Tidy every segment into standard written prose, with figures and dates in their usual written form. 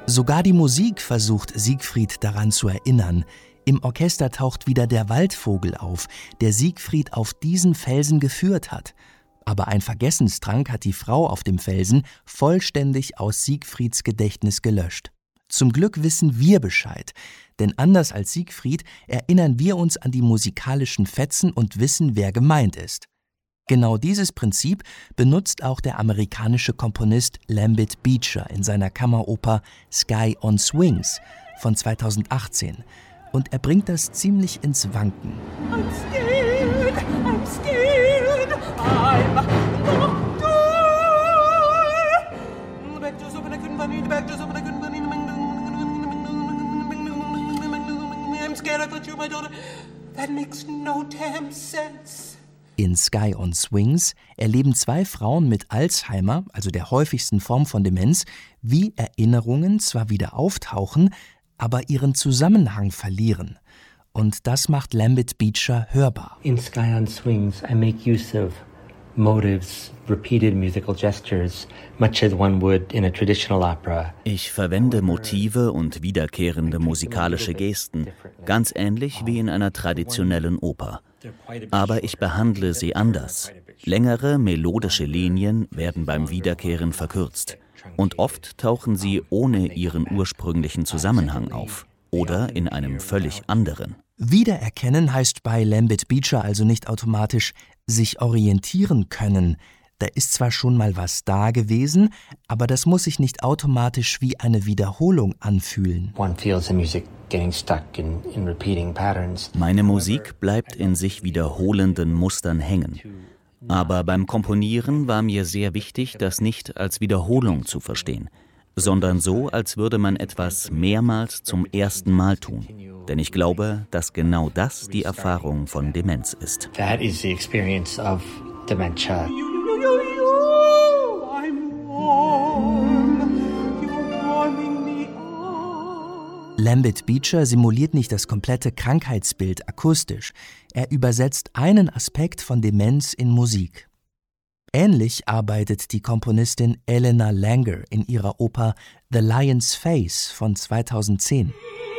Sogar die Musik versucht Siegfried daran zu erinnern. Im Orchester taucht wieder der Waldvogel auf, der Siegfried auf diesen Felsen geführt hat. Aber ein Vergessenstrank hat die Frau auf dem Felsen vollständig aus Siegfrieds Gedächtnis gelöscht. Zum Glück wissen wir Bescheid, denn anders als Siegfried erinnern wir uns an die musikalischen Fetzen und wissen, wer gemeint ist. Genau dieses Prinzip benutzt auch der amerikanische Komponist Lambit Beecher in seiner Kammeroper Sky on Swings von 2018. Und er bringt das ziemlich ins Wanken. I'm scared, I'm not I'm scared, I thought you were my daughter. That makes no damn sense. In Sky on Swings erleben zwei Frauen mit Alzheimer, also der häufigsten Form von Demenz, wie Erinnerungen zwar wieder auftauchen, aber ihren Zusammenhang verlieren. Und das macht Lambit Beecher hörbar. In Sky on Swings, I make use of motives, repeated musical gestures, much as one would in a traditional opera. Ich verwende Motive und wiederkehrende musikalische Gesten, ganz ähnlich wie in einer traditionellen Oper. Aber ich behandle sie anders. Längere melodische Linien werden beim Wiederkehren verkürzt. Und oft tauchen sie ohne ihren ursprünglichen Zusammenhang auf oder in einem völlig anderen. Wiedererkennen heißt bei Lambit Beecher also nicht automatisch sich orientieren können. Da ist zwar schon mal was da gewesen, aber das muss sich nicht automatisch wie eine Wiederholung anfühlen. Meine Musik bleibt in sich wiederholenden Mustern hängen. Aber beim Komponieren war mir sehr wichtig, das nicht als Wiederholung zu verstehen, sondern so, als würde man etwas mehrmals zum ersten Mal tun. Denn ich glaube, dass genau das die Erfahrung von Demenz ist. That is the experience of dementia. Lambit Beecher simuliert nicht das komplette Krankheitsbild akustisch. Er übersetzt einen Aspekt von Demenz in Musik. Ähnlich arbeitet die Komponistin Elena Langer in ihrer Oper The Lion's Face von 2010.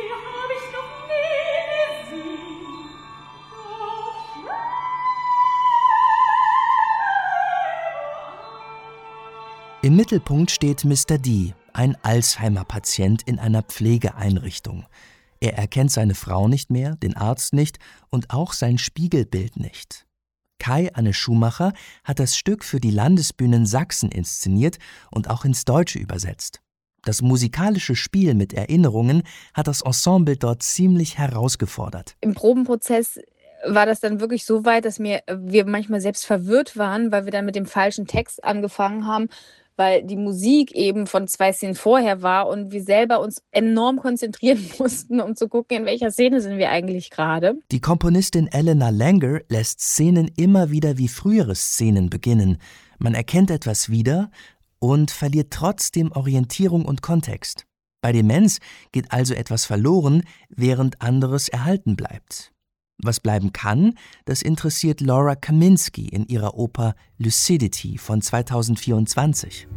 Im Mittelpunkt steht Mr. D., ein Alzheimer-Patient in einer Pflegeeinrichtung. Er erkennt seine Frau nicht mehr, den Arzt nicht und auch sein Spiegelbild nicht. Kai-Anne Schumacher hat das Stück für die Landesbühnen Sachsen inszeniert und auch ins Deutsche übersetzt. Das musikalische Spiel mit Erinnerungen hat das Ensemble dort ziemlich herausgefordert. Im Probenprozess war das dann wirklich so weit, dass wir manchmal selbst verwirrt waren, weil wir dann mit dem falschen Text angefangen haben, weil die Musik eben von 2 Szenen vorher war und wir selber uns enorm konzentrieren mussten, um zu gucken, in welcher Szene sind wir eigentlich gerade. Die Komponistin Elena Langer lässt Szenen immer wieder wie frühere Szenen beginnen. Man erkennt etwas wieder und verliert trotzdem Orientierung und Kontext. Bei Demenz geht also etwas verloren, während anderes erhalten bleibt. Was bleiben kann, das interessiert Laura Kaminsky in ihrer Oper Lucidity von 2024.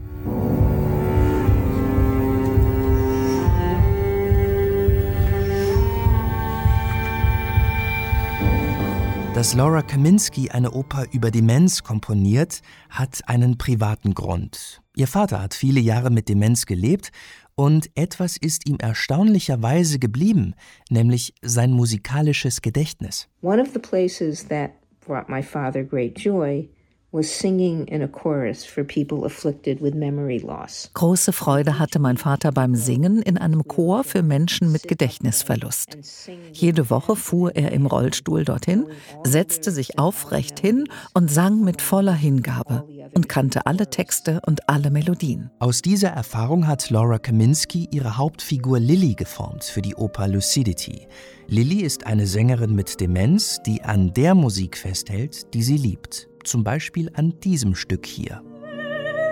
Dass Laura Kaminsky eine Oper über Demenz komponiert, hat einen privaten Grund. Ihr Vater hat viele Jahre mit Demenz gelebt und etwas ist ihm erstaunlicherweise geblieben, nämlich sein musikalisches Gedächtnis. One of the places that brought my father great joy was singing in a chorus for people afflicted with memory loss. Große Freude hatte mein Vater beim Singen in einem Chor für Menschen mit Gedächtnisverlust. Jede Woche fuhr er im Rollstuhl dorthin, setzte sich aufrecht hin und sang mit voller Hingabe und kannte alle Texte und alle Melodien. Aus dieser Erfahrung hat Laura Kaminsky ihre Hauptfigur Lily geformt für die Oper Lucidity. Lily ist eine Sängerin mit Demenz, die an der Musik festhält, die sie liebt. Zum Beispiel an diesem Stück hier.